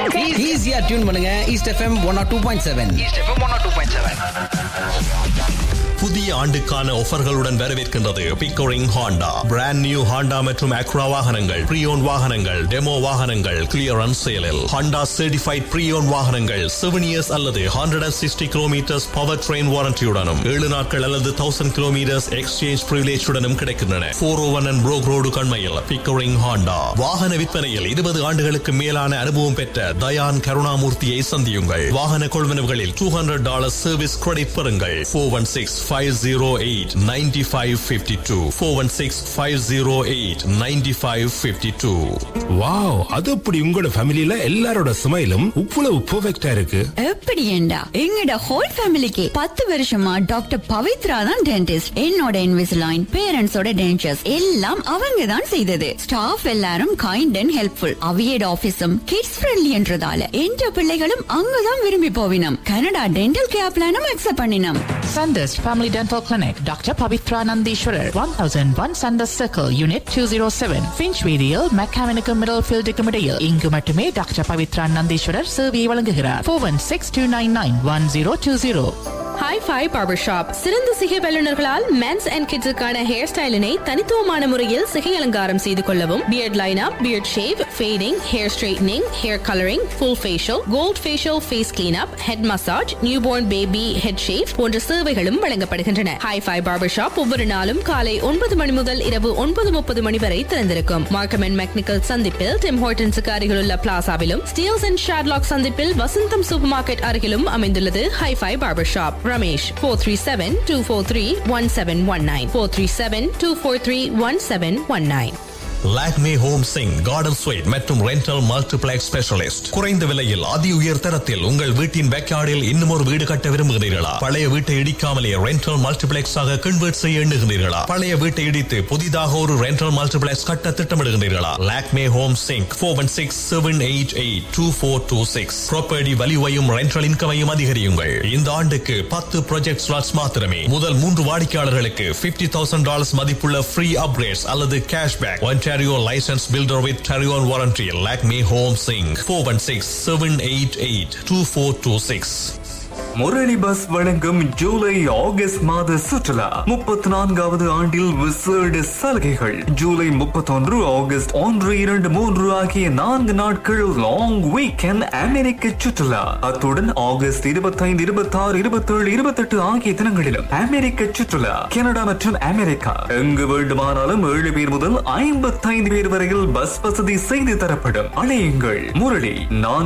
ஈஸியா டியூன் பண்ணுங்க east FM 102.7. புதிய ஆண்டுக்கான ஆஃபர்களுடன் வரவேற்கின்றது Pickering Honda. Brand new Honda மற்றும் அக்ரா வாகனங்கள், ப்ரீயோன் வாகனங்கள், டெமோ வாகனங்கள் கிளியரன்ஸ் சேலில். ஹாண்டா சர்டிஃபைட் ப்ரீயோன் வாகனங்கள் 7 years அல்லது 160 கிலோமீட்டர்ஸ் பவர் ட்ரெயின் வாரண்டியுடனும் 7 நாட்கள் அல்லது 1000 கிலோமீட்டர்ஸ் எக்ஸ்சேஞ்ச் பிரிவிலேஜுடனும் கிடைக்கின்றன. 401 and Brook Road கண்மையில் Pickering Honda. வாகன விற்பனையில் 20 ஆண்டுகளுக்கு மேலான அனுபவம் பெற்ற தயான் கருணாமூர்த்தியை சந்தியுங்கள். வாகன கொள்வனவுகளில் $200 சர்வீஸ் கிரெடிட் பெறுங்கள். 416-508-9552 416-508-9552. வாவ், அது அப்படி உங்களோட ஃபேமிலில எல்லாரோட ஸ்மைலும் இவ்வளவு பெர்ஃபெக்ட்டா இருக்கு. எப்படி ஏண்டா எங்கட ஹோல் ஃபேமிலிக்கு 10 வருஷமா டாக்டர் பவித்ரா தான் டென்டிஸ்ட். என்னோட இன்விசிலைன், பேரண்ட்ஸோட டென்டர்ஸ் எல்லாம் அவங்க தான் செய்தது. ஸ்டாஃப் எல்லாரும் kind and helpful. அவியட் ஆபீஸும் kids friendly என்றதால என்ற பிள்ளைகளும் அங்கதான் விரும்பி போவினம். கனடா டென்டல் கேர் பிளானும் அக்செப்ட் பண்ணினோம். Sanders Family Dental Clinic, Dr. Pavitra Nandishwarar, 1001 Sanders Circle, Unit 207, Finchweedial, McCavinicum Middlefield Decumidale. இங்கு மட்டுமே டாக்டர் பவித்ரா நந்தீஸ்வரர் சேவையை வழங்குகிறார். 416-299-1020. Hi-Fi Barbershop. சிறந்த சிகை வல்லுநர்களால் மென்ஸ் அண்ட் கிட்ஸுக்கான ஹேர் ஸ்டைலினை தனித்துவமான முறையில் சிகை அலங்காரம் செய்து கொள்ளவும், beard lineup, beard shave, fading, hair straightening, hair colouring, full facial, gold facial, face cleanup, head massage, newborn baby head shave போன்ற சேவைகளும் வழங்கப்படுகின்றன. Hi-Fi Barbershop ஒவ்வொரு நாளும் காலை 9 மணி முதல் இரவு 9:30 மணி வரை திறந்திருக்கும். மார்க்கம் அண்ட் மெக்னிக்கல் சந்திப்பில் டிம் ஹோர்டன்ஸுக்கு அருகிலுள்ள பிளாசாவிலும், ஸ்டீல்ஸ் அண்ட் ஷாட்லாக் சந்திப்பில் வசந்தம் சூப்பர் மார்க்கெட் அருகிலும் அமைந்துள்ளது Hi-Fi Barbershop. Ramesh 437-243-1719 437-243-1719. Lakme home Singh garden sweet மற்றும் ரெண்டல் மல்டிப்ளெக்ஸ் ஸ்பெஷலிஸ்ட். குறைந்த விலையில் அதி உயர் தரத்தில் உங்கள் வீட்டின் பேக்யார்டில் இன்னும் ஒரு வீடு கட்ட விரும்புகிறீர்களா? பழைய வீட்டை இடிக்காமலே ரெண்டல் மல்டிப்ளெக்ஸ் ஆக கன்வெர்ட் செய்ய எண்ணுகிறீர்களா? பழைய வீட்டை இடித்து புதிதாக ஒரு ரெண்டல் மல்டிப்ளெக்ஸ் கட்ட திட்டமிடுகிறீர்களா? Lakme home Singh 416-788-2426. Property வேல்யூவையும் rental இன்கமையும் அதிகரியுங்கள். இந்த ஆண்டுக்கு 10 ப்ராஜெக்ட் ஸ்லாட்ஸ் மாத்திரமே. முதல் 3 வாடிக்கையாளர்களுக்கு $50,000 மதிப்புள்ள ஃப்ரீ அப்கிரேட்ஸ் அல்லது cashback. Ontario licensed builder with Tarion warranty. Lakme Home Singh 416-788-2426. Murali bus வழங்கும் ஜூலை ஆகஸ்ட் மாத சுற்றுலா 34வது ஆண்டில் விசேட சலுகைகள். ஜூலை 31, ஆகஸ்ட் 1, 2, 3 ஆகிய 4 நாட்கள் லாங் வீக்கெண்ட் அமெரிக்க சுற்றுலா. அத்துடன் ஆகஸ்ட் 25, 26, 27, 28 ஆகிய தினங்களிலும் அமெரிக்க சுற்றுலா. கனடா மற்றும் அமெரிக்கா எங்கு வேண்டுமானாலும் 7 பேர் முதல் 55 பேர் வரையில் பஸ் வசதி செய்து தரப்படும். அழையுங்கள் முரளி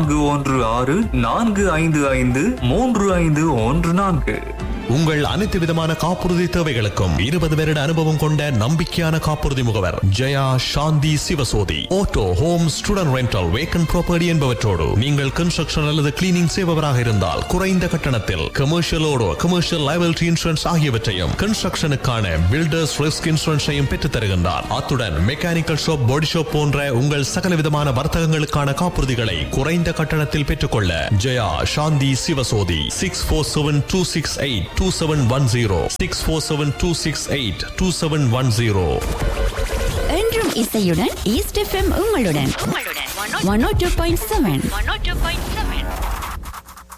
416-455-3514. உங்கள் அனைத்து விதமான காப்புறுதி தேவைகளுக்கும் 20 வருட அனுபவம் கொண்ட நம்பிக்கையான காப்புறுதி முகவர் ஜெயா சாந்தி Sivasothy. Auto, home, student rental, vacant property என்பவற்றோடு நீங்கள் கன்ஸ்ட்ரக்ஷன் அல்லது கிளீனிங் செய்பவராக இருந்தால் குறைந்த கட்டணத்தில் கமர்ஷியலோடு கமர்ஷியல் லைபிலிட்டி இன்சூரன்ஸ் ஆகியவற்றையும், கன்ஸ்ட்ரக்ஷனுக்கான பில்டர்ஸ் ரிஸ்க் இன்சூரன்ஸையும் பெற்றுத் தருகின்றார். அத்துடன் மெக்கானிக்கல் ஷாப், பாடி ஷாப் போன்ற உங்கள் சகல விதமான வர்த்தகங்களுக்கான காப்புறுதிகளை குறைந்த கட்டணத்தில் பெற்றுக்கொள்ள ஜெயா சாந்தி சிவசோதி 647-268-2710 647-268-2710. என்றும் இசையுடன் ஈஸ்ட் எஃப்எம் உங்களுடன் 102.7.